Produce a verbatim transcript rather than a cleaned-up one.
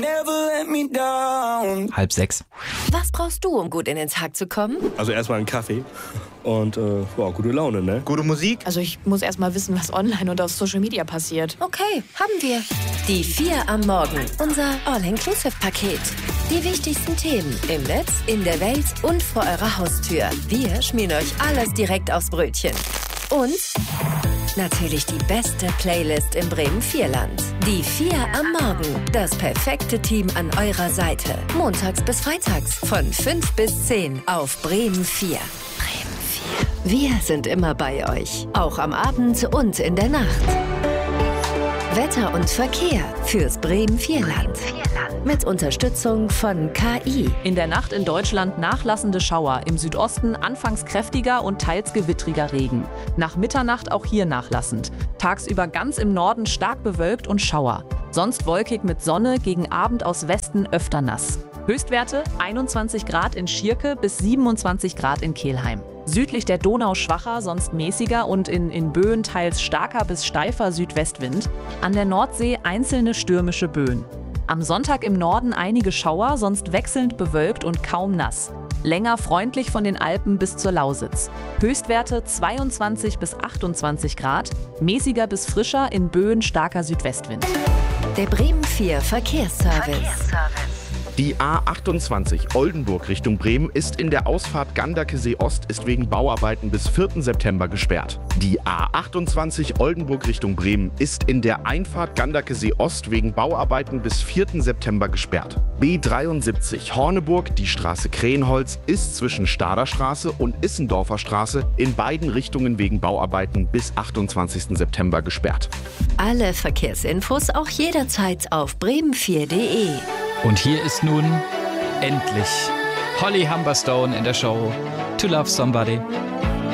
Halb sechs. Was brauchst du, um gut in den Tag zu kommen? Also erstmal einen Kaffee und äh, wow, gute Laune, ne? Gute Musik? Also ich muss erstmal wissen, was online und auf Social Media passiert. Okay, haben wir. Die vier am Morgen. Unser All-Inclusive-Paket. Die wichtigsten Themen im Netz, in der Welt und vor eurer Haustür. Wir schmieren euch alles direkt aufs Brötchen. Und natürlich die beste Playlist im Bremen-Vierland. Die vier am Morgen. Das perfekte Team an eurer Seite. Montags bis freitags von fünf bis zehn auf Bremen vier. Bremen vier. Wir sind immer bei euch. Auch am Abend und in der Nacht. Wetter und Verkehr fürs Bremen-Vierland. Mit Unterstützung von K I. In der Nacht in Deutschland nachlassende Schauer. Im Südosten anfangs kräftiger und teils gewittriger Regen. Nach Mitternacht auch hier nachlassend. Tagsüber ganz im Norden stark bewölkt und Schauer. Sonst wolkig mit Sonne, gegen Abend aus Westen öfter nass. Höchstwerte einundzwanzig Grad in Schierke bis siebenundzwanzig Grad in Kelheim. Südlich der Donau schwacher, sonst mäßiger und in, in Böen teils starker bis steifer Südwestwind. An der Nordsee einzelne stürmische Böen. Am Sonntag im Norden einige Schauer, sonst wechselnd bewölkt und kaum nass. Länger freundlich von den Alpen bis zur Lausitz. Höchstwerte zweiundzwanzig bis achtundzwanzig Grad, mäßiger bis frischer, in Böen starker Südwestwind. Der Bremen vier Verkehrsservice. Die A achtundzwanzig Oldenburg Richtung Bremen ist in der Ausfahrt Ganderkesee Ost ist wegen Bauarbeiten bis vierten September gesperrt. Die A achtundzwanzig Oldenburg Richtung Bremen ist in der Einfahrt Ganderkesee Ost wegen Bauarbeiten bis vierten September gesperrt. B dreiundsiebzig Horneburg, die Straße Krähenholz, ist zwischen Staderstraße und Issendorfer Straße in beiden Richtungen wegen Bauarbeiten bis achtundzwanzigsten September gesperrt. Alle Verkehrsinfos auch jederzeit auf bremen vier punkt de. Und hier ist nun endlich Holly Humberstone in der Show To Love Somebody.